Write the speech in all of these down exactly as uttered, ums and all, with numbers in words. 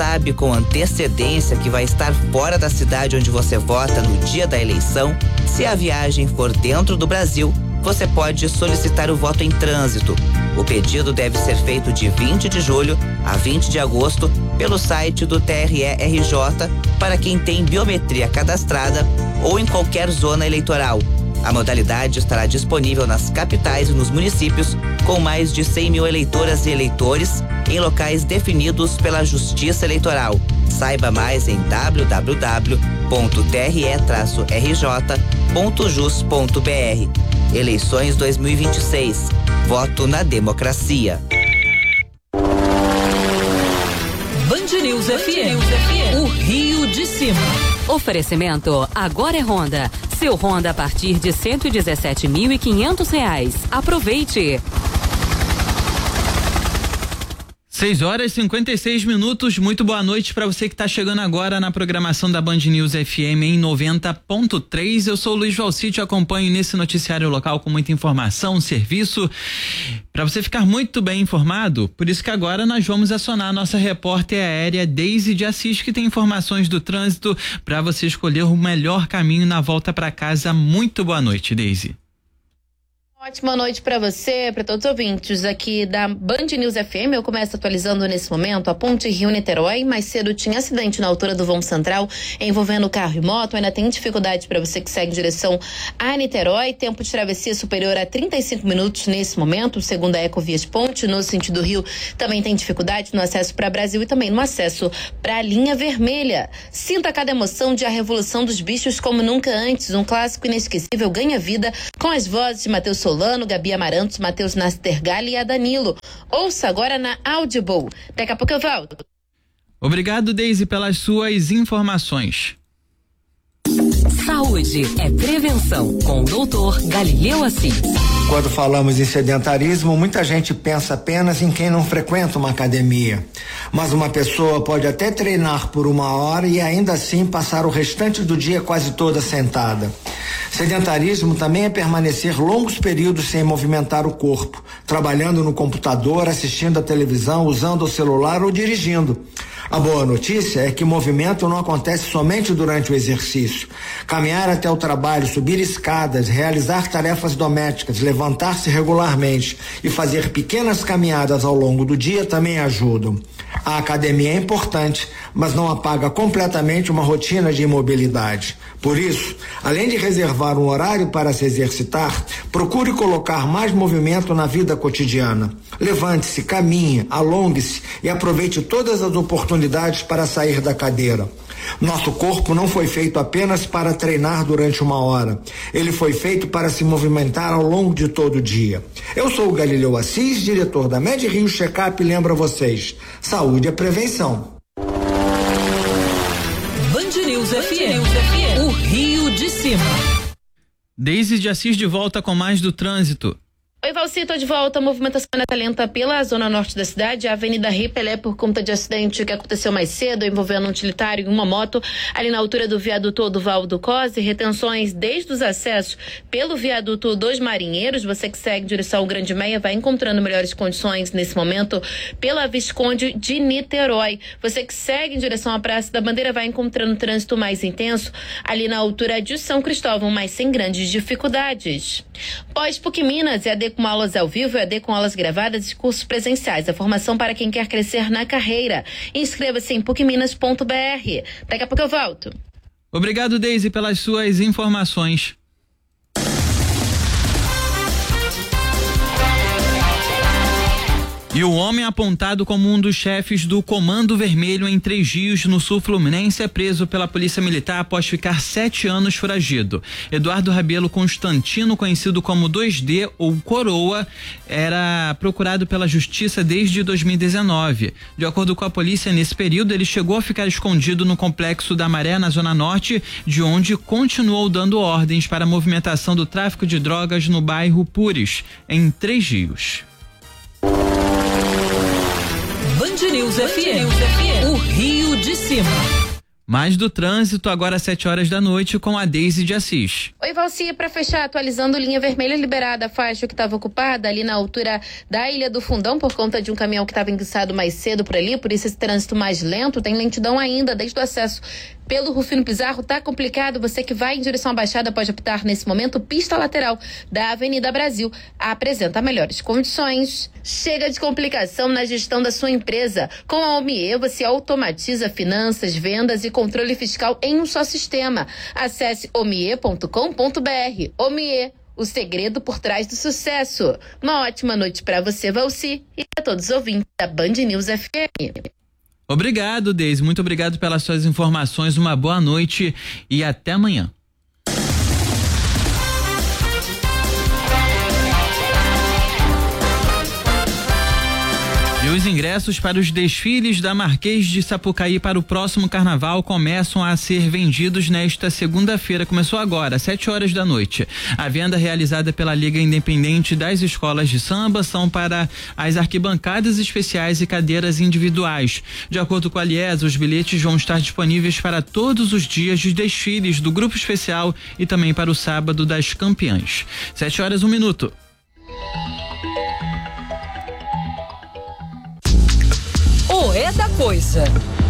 sabe com antecedência que vai estar fora da cidade onde você vota no dia da eleição, se a viagem for dentro do Brasil, você pode solicitar o voto em trânsito. O pedido deve ser feito de vinte de julho a vinte de agosto pelo site do T R E R J para quem tem biometria cadastrada ou em qualquer zona eleitoral. A modalidade estará disponível nas capitais e nos municípios com mais de cem mil eleitoras e eleitores em locais definidos pela Justiça Eleitoral. Saiba mais em w w w ponto t r e r j ponto jus ponto b r. Eleições dois mil e vinte e seis. Voto na democracia. Band News F M. O Rio de Cima. Oferecimento agora é Honda. Seu Honda a partir de cento e dezessete mil e quinhentos reais. Aproveite. seis horas e cinquenta e seis minutos, muito boa noite para você que está chegando agora na programação da Band News F M em noventa ponto três. Eu sou o Luiz Valci, te acompanho nesse noticiário local com muita informação, serviço, para você ficar muito bem informado. Por isso que agora nós vamos acionar a nossa repórter aérea Deise de Assis, que tem informações do trânsito para você escolher o melhor caminho na volta para casa. Muito boa noite, Deise. Ótima noite para você, para todos os ouvintes aqui da Band News F M. Eu começo atualizando nesse momento a ponte Rio-Niterói. Mais cedo tinha acidente na altura do vão central envolvendo carro e moto. Ainda tem dificuldade para você que segue em direção a Niterói. Tempo de travessia superior a trinta e cinco minutos nesse momento, segundo a Ecovias Ponte. No sentido Rio também tem dificuldade no acesso para Brasil e também no acesso para a linha vermelha. Sinta cada emoção de A Revolução dos Bichos como nunca antes. Um clássico inesquecível ganha vida com as vozes de Matheus Solano, Gabi Amarantos, Matheus Nastergalli e a Danilo. Ouça agora na Audible. Daqui a pouco eu volto. Obrigado, Deise, pelas suas informações. Saúde é prevenção com o doutor Galileu Assis. Quando falamos em sedentarismo, muita gente pensa apenas em quem não frequenta uma academia. Mas uma pessoa pode até treinar por uma hora e ainda assim passar o restante do dia quase toda sentada. Sedentarismo também é permanecer longos períodos sem movimentar o corpo, trabalhando no computador, assistindo à televisão, usando o celular ou dirigindo. A boa notícia é que o movimento não acontece somente durante o exercício. Caminhar até o trabalho, subir escadas, realizar tarefas domésticas, levantar-se regularmente e fazer pequenas caminhadas ao longo do dia também ajudam. A academia é importante, mas não apaga completamente uma rotina de imobilidade. Por isso, além de reservar um horário para se exercitar, procure colocar mais movimento na vida cotidiana. Levante-se, caminhe, alongue-se e aproveite todas as oportunidades para sair da cadeira. Nosso corpo não foi feito apenas para treinar durante uma hora. Ele foi feito para se movimentar ao longo de todo o dia. Eu sou o Galileu Assis, diretor da Med Rio Checkup, e lembro a vocês: saúde é prevenção. Band News F M, o Rio de Cima. Deise de Assis de volta com mais do trânsito. Oi, Valci, tô de volta. A movimentação está lenta pela zona norte da cidade. A Avenida Ripelé, por conta de acidente que aconteceu mais cedo, envolvendo um utilitário e uma moto, ali na altura do viaduto Oduval do Cosi. Retenções desde os acessos pelo viaduto dos Marinheiros. Você que segue em direção ao Grande Meia vai encontrando melhores condições nesse momento pela Visconde de Niterói. Você que segue em direção à Praça da Bandeira vai encontrando trânsito mais intenso ali na altura de São Cristóvão, mas sem grandes dificuldades. Pós-PUC Minas, E A D com aulas ao vivo, E A D com aulas gravadas e cursos presenciais. A formação para quem quer crescer na carreira. Inscreva-se em puc minas ponto b r. Daqui a pouco eu volto. Obrigado, Deise, pelas suas informações. E o homem apontado como um dos chefes do Comando Vermelho em Três Rios, no sul fluminense, é preso pela Polícia Militar após ficar sete anos foragido. Eduardo Rabelo Constantino, conhecido como dois D ou Coroa, era procurado pela Justiça desde dois mil e dezenove. De acordo com a polícia, nesse período ele chegou a ficar escondido no complexo da Maré, na Zona Norte, de onde continuou dando ordens para a movimentação do tráfico de drogas no bairro Pures, em Três Rios. Band News F M, o Rio de Cima. Mais do trânsito agora às sete horas da noite com a Deise de Assis. Oi, Valci, para fechar, atualizando linha vermelha liberada, a faixa que estava ocupada ali na altura da Ilha do Fundão por conta de um caminhão que estava enguiçado mais cedo por ali, por isso esse trânsito mais lento, tem lentidão ainda desde o acesso pelo Rufino Pizarro, tá complicado, você que vai em direção à Baixada pode optar nesse momento, pista lateral da Avenida Brasil, apresenta melhores condições. Chega de complicação na gestão da sua empresa. Com a Omie, você automatiza finanças, vendas e controle fiscal em um só sistema. Acesse omie ponto com ponto br. Omie, o segredo por trás do sucesso. Uma ótima noite para você, Valci, e a todos os ouvintes da Band News F M. Obrigado, Deise. Muito obrigado pelas suas informações. Uma boa noite e até amanhã. E os ingressos para os desfiles da Marquês de Sapucaí para o próximo carnaval começam a ser vendidos nesta segunda-feira. Começou agora, às sete horas da noite. A venda realizada pela Liga Independente das Escolas de Samba são para as arquibancadas especiais e cadeiras individuais. De acordo com a Liesa, os bilhetes vão estar disponíveis para todos os dias de desfiles do Grupo Especial e também para o sábado das campeãs. Sete horas, um minuto. O é da coisa.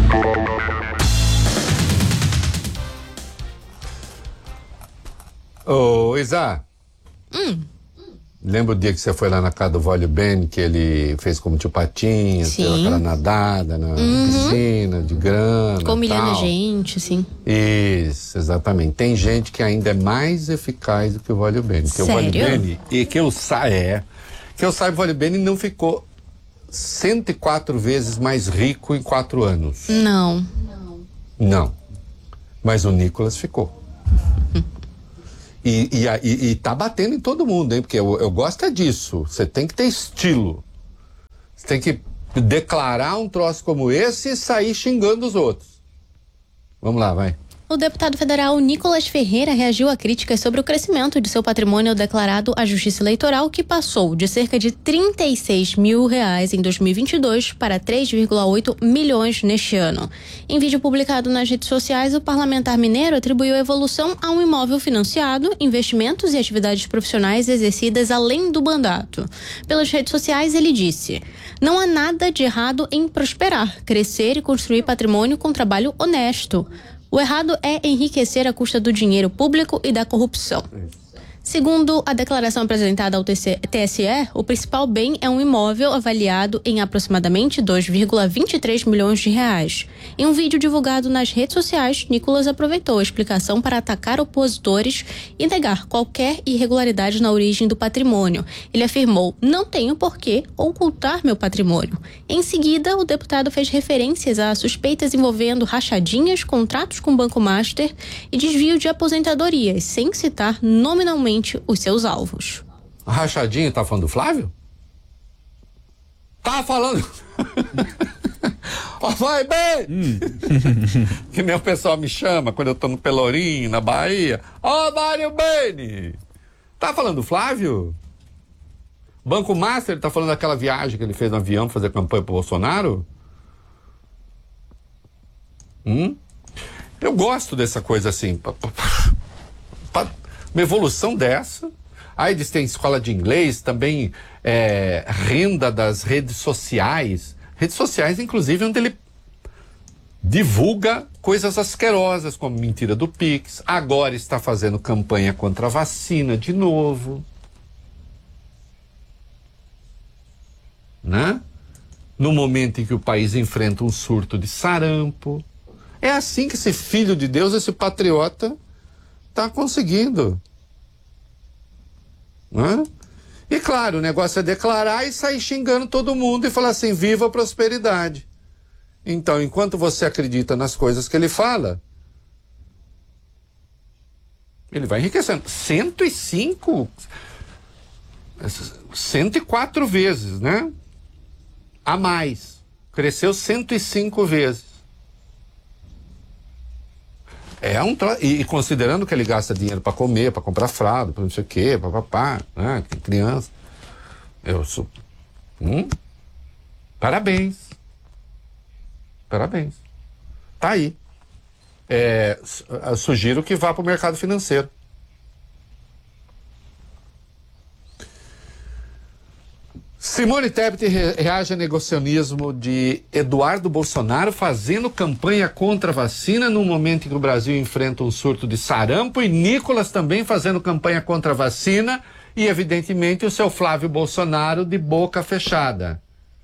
Ô, Isa. Hum. Lembra o dia que você foi lá na casa do Vólio Ben, que ele fez como tio Patinhas, deu aquela nadada na uhum. piscina de grana. Ficou humilhando a tal. gente, sim. Isso, exatamente. Tem gente que ainda é mais eficaz do que o Vólio Ben. Porque Sério? o Vólio Ben, e que eu saiba, é, que eu saiba, o Vólio Ben não ficou cento e quatro vezes mais rico em quatro anos. Não. Não. Mas o Nicolas ficou. E, e, e, e tá batendo em todo mundo, hein? Porque eu, eu gosto é disso. Você tem que ter estilo. Você tem que declarar um troço como esse e sair xingando os outros. Vamos lá, vai. O deputado federal Nicolas Ferreira reagiu a críticas sobre o crescimento de seu patrimônio declarado à Justiça Eleitoral, que passou de cerca de trinta e seis mil reais em dois mil e vinte e dois para três vírgula oito milhões neste ano. Em vídeo publicado nas redes sociais, o parlamentar mineiro atribuiu a evolução a um imóvel financiado, investimentos e atividades profissionais exercidas além do mandato. Pelas redes sociais, ele disse: "Não há nada de errado em prosperar, crescer e construir patrimônio com trabalho honesto. O errado é enriquecer à custa do dinheiro público e da corrupção." Segundo a declaração apresentada ao T S E, o principal bem é um imóvel avaliado em aproximadamente dois vírgula vinte e três milhões de reais. Em um vídeo divulgado nas redes sociais, Nicolas aproveitou a explicação para atacar opositores e negar qualquer irregularidade na origem do patrimônio. Ele afirmou: "Não tenho por que ocultar meu patrimônio." Em seguida, o deputado fez referências a suspeitas envolvendo rachadinhas, contratos com o Banco Master e desvio de aposentadorias, sem citar nominalmente os seus alvos. Rachadinho, tá falando do Flávio? Tá falando... Ó, vai bem! Hum. Que nem o pessoal me chama quando eu tô no Pelourinho, na Bahia. Ó, oh, Mário Beni! Tá falando do Flávio? Banco Master, tá falando daquela viagem que ele fez no avião fazer campanha pro Bolsonaro? Hum? Eu gosto dessa coisa assim. Pa, pa, pa, uma evolução dessa. Aí eles têm escola de inglês, também é, renda das redes sociais. Redes sociais, inclusive, onde ele divulga coisas asquerosas, como mentira do Pix. Agora está fazendo campanha contra a vacina de novo. Né? No momento em que o país enfrenta um surto de sarampo. É assim que esse filho de Deus, esse patriota, está conseguindo. Né? E claro, o negócio é declarar e sair xingando todo mundo e falar assim: viva a prosperidade. Então, enquanto você acredita nas coisas que ele fala, ele vai enriquecendo. cento e cinco, cento e quatro vezes, né? A mais. Cresceu cento e cinco vezes. É um tra... e, e considerando que ele gasta dinheiro para comer, para comprar fralda, para não sei o quê, para papá, né? Tem criança. Eu sou. Hum? Parabéns. Parabéns. Tá aí. é, sugiro que vá para o mercado financeiro. Simone Tebet reage a negacionismo de Eduardo Bolsonaro fazendo campanha contra a vacina no momento em que o Brasil enfrenta um surto de sarampo, e Nicolas também fazendo campanha contra a vacina e, evidentemente, o seu Flávio Bolsonaro de boca fechada.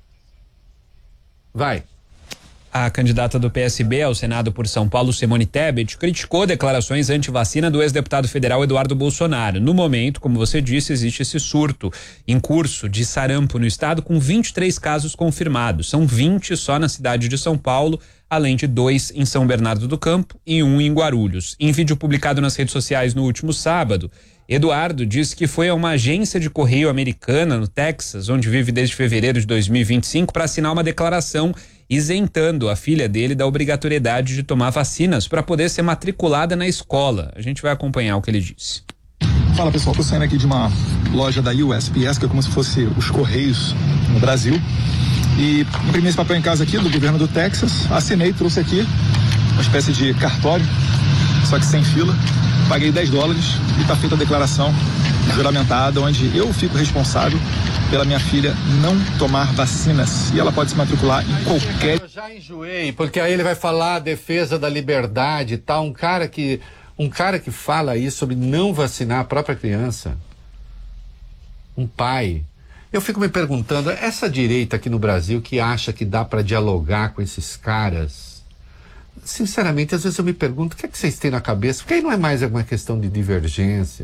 Vai. A candidata do P S B ao Senado por São Paulo, Simone Tebet, criticou declarações anti-vacina do ex-deputado federal Eduardo Bolsonaro. No momento, como você disse, existe esse surto em curso de sarampo no estado, com vinte e três casos confirmados. São vinte só na cidade de São Paulo, além de dois em São Bernardo do Campo e um em Guarulhos. Em vídeo publicado nas redes sociais no último sábado, Eduardo disse que foi a uma agência de correio americana no Texas, onde vive desde fevereiro de dois mil e vinte e cinco, para assinar uma declaração isentando a filha dele da obrigatoriedade de tomar vacinas para poder ser matriculada na escola. A gente vai acompanhar o que ele disse. Fala, pessoal, tô saindo aqui de uma loja da U S P S, que é como se fosse os Correios no Brasil, e imprimi esse papel em casa aqui do governo do Texas, assinei, trouxe aqui uma espécie de cartório, só que sem fila, paguei dez dólares e tá feita a declaração juramentada, onde eu fico responsável pela minha filha não tomar vacinas, e ela pode se matricular em qualquer... Eu já enjoei, porque aí ele vai falar a defesa da liberdade e tal, um cara que um cara que fala isso sobre não vacinar a própria criança, um pai. Eu fico me perguntando, essa direita aqui no Brasil que acha que dá para dialogar com esses caras, sinceramente, às vezes eu me pergunto, o que é que vocês têm na cabeça? Porque aí não é mais uma questão de divergência.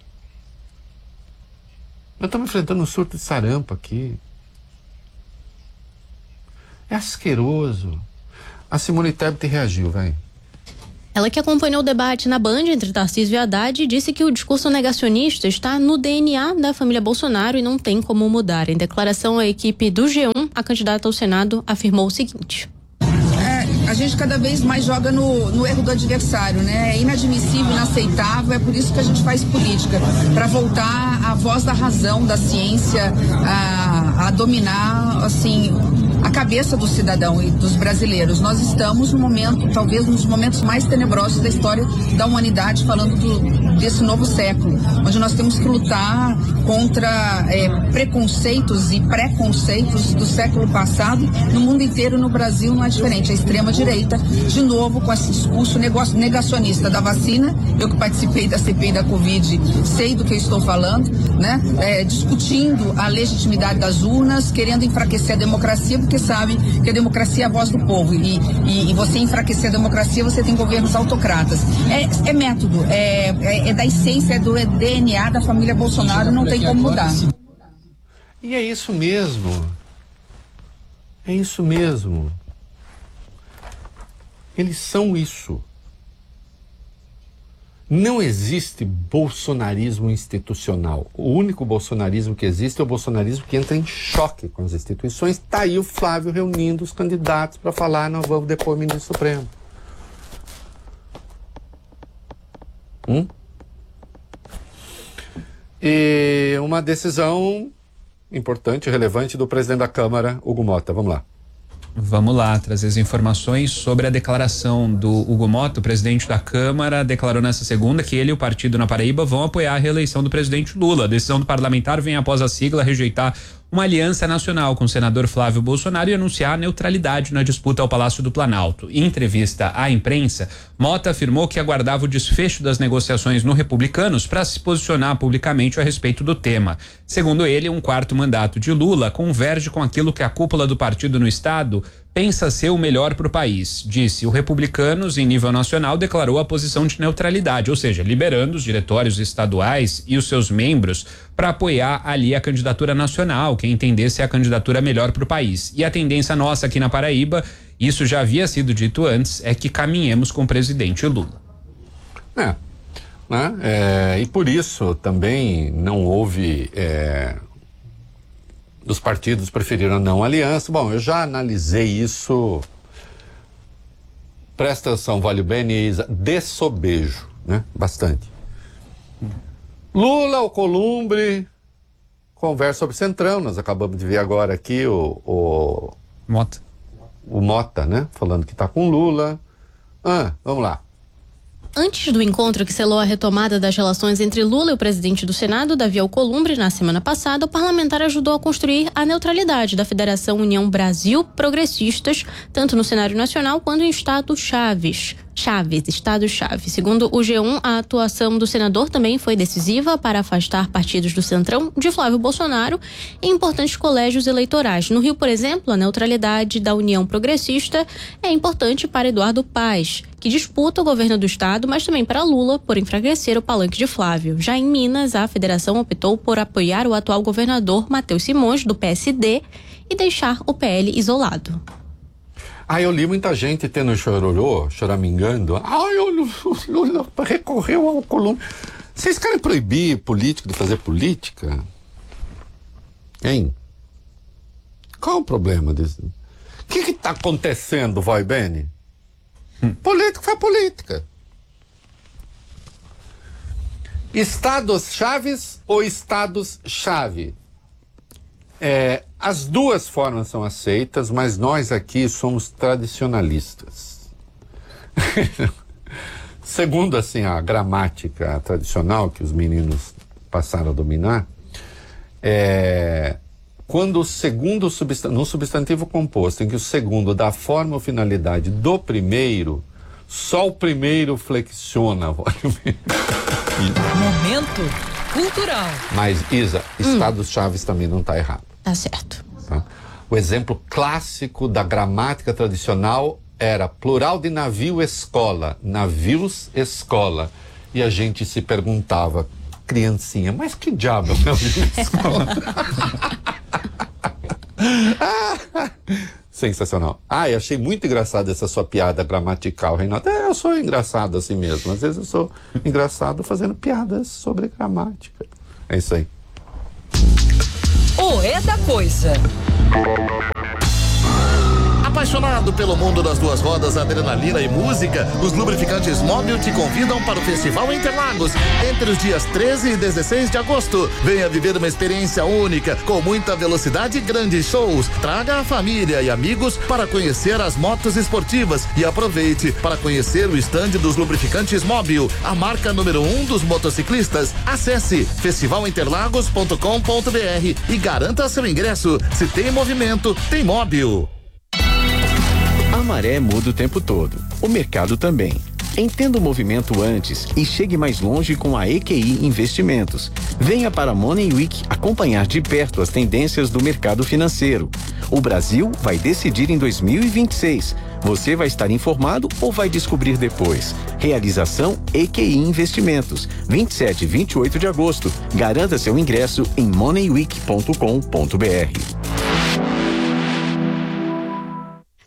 Nós estamos enfrentando um surto de sarampo aqui. É asqueroso. A Simone Tebet reagiu, vai. Ela, que acompanhou o debate na Band entre Tarcísio e Haddad, disse que o discurso negacionista está no D N A da família Bolsonaro e não tem como mudar. Em declaração à equipe do G um, a candidata ao Senado afirmou o seguinte: a gente cada vez mais joga no, no erro do adversário, né? É inadmissível, inaceitável, é por isso que a gente faz política, para voltar à voz da razão, da ciência, a, a dominar, assim, a cabeça do cidadão e dos brasileiros. Nós estamos no momento, talvez um dos momentos mais tenebrosos da história da humanidade, falando do, desse novo século, onde nós temos que lutar contra é, preconceitos e preconceitos do século passado. No mundo inteiro, no Brasil, não é diferente. A extrema-direita, de novo, com esse discurso negacionista da vacina. Eu que participei da C P I da Covid, sei do que eu estou falando, né? É, discutindo a legitimidade das urnas, querendo enfraquecer a democracia, porque sabe que a democracia é a voz do povo. E, e, e você enfraquecer a democracia, você tem governos autocratas. É, é método, é, é, é da essência, é do D N A da família Bolsonaro, não tem como mudar. E é isso mesmo. É isso mesmo. Eles são isso. Não existe bolsonarismo institucional. O único bolsonarismo que existe é o bolsonarismo que entra em choque com as instituições. Está aí o Flávio reunindo os candidatos para falar: nós vamos depor o ministro Supremo. Hum? E uma decisão importante, relevante do presidente da Câmara, Hugo Mota. Vamos lá. Vamos lá, trazer as informações sobre a declaração do Hugo Mota. O presidente da Câmara declarou nessa segunda que ele e o partido na Paraíba vão apoiar a reeleição do presidente Lula. A decisão do parlamentar vem após a sigla rejeitar uma aliança nacional com o senador Flávio Bolsonaro e anunciar a neutralidade na disputa ao Palácio do Planalto. Em entrevista à imprensa, Mota afirmou que aguardava o desfecho das negociações no Republicanos para se posicionar publicamente a respeito do tema. Segundo ele, um quarto mandato de Lula converge com aquilo que a cúpula do partido no estado pensa ser o melhor para o país. Disse, o Republicanos, em nível nacional, declarou a posição de neutralidade, ou seja, liberando os diretórios estaduais e os seus membros para apoiar ali a candidatura nacional, que entendesse a candidatura melhor para o país. E a tendência nossa aqui na Paraíba, isso já havia sido dito antes, é que caminhemos com o presidente Lula. É, né? É, e por isso também não houve... É... Os partidos preferiram a não aliança. Bom, eu já analisei isso. Presta atenção, vale bem, Isa. De sobejo, né? Bastante. Lula, o Columbre, conversa sobre Centrão. Nós acabamos de ver agora aqui o... o Mota. O Mota, né? Falando que tá com Lula. Ah, vamos lá. Antes do encontro que selou a retomada das relações entre Lula e o presidente do Senado, Davi Alcolumbre, na semana passada, o parlamentar ajudou a construir a neutralidade da Federação União Brasil Progressistas, tanto no cenário nacional quanto em estados chaves. Chaves, estado-chave. Segundo o G um, a atuação do senador também foi decisiva para afastar partidos do Centrão de Flávio Bolsonaro em importantes colégios eleitorais. No Rio, por exemplo, a neutralidade da União Progressista é importante para Eduardo Paes, que disputa o governo do estado, mas também para Lula, por enfraquecer o palanque de Flávio. Já em Minas, a federação optou por apoiar o atual governador Matheus Simões, do P S D, e deixar o P L isolado. Ah, eu li muita gente tendo chororô, choramingando. Ah, o Lula recorreu ao Alcolumbre. Vocês querem proibir político de fazer política? Hein? Qual é o problema disso? O que está acontecendo, vai, Beni? Hum. Político faz política. Estados chaves ou estados-chave? É, as duas formas são aceitas, mas nós aqui somos tradicionalistas. Segundo assim a gramática tradicional que os meninos passaram a dominar, é, quando o segundo substantivo, no substantivo composto, em que o segundo dá forma ou finalidade do primeiro, só o primeiro flexiona. Momento cultural. Mas, Isa, hum. estados-chaves também não está errado. Tá certo. Tá? O exemplo clássico da gramática tradicional era plural de navio escola, navios escola. E a gente se perguntava, criancinha, mas que diabo é o navio escola? Sensacional. Ah, eu achei muito engraçada essa sua piada gramatical, Reinaldo. É, eu sou engraçado assim mesmo. Às vezes eu sou engraçado fazendo piadas sobre gramática. É isso aí. O É da Coisa. Apaixonado pelo mundo das duas rodas, adrenalina e música, os lubrificantes Móbil te convidam para o Festival Interlagos entre os dias treze e dezesseis de agosto. Venha viver uma experiência única, com muita velocidade e grandes shows. Traga a família e amigos para conhecer as motos esportivas e aproveite para conhecer o estande dos lubrificantes Móbil, a marca número um dos motociclistas. Acesse festival interlagos ponto com ponto br e garanta seu ingresso. Se tem movimento, tem Móbil. A maré muda o tempo todo, o mercado também. Entenda o movimento antes e chegue mais longe com a E Q I Investimentos. Venha para a Money Week acompanhar de perto as tendências do mercado financeiro. O Brasil vai decidir em dois mil e vinte e seis. Você vai estar informado ou vai descobrir depois? Realização E Q I Investimentos, vinte e sete e vinte e oito de agosto. Garanta seu ingresso em money week ponto com ponto br.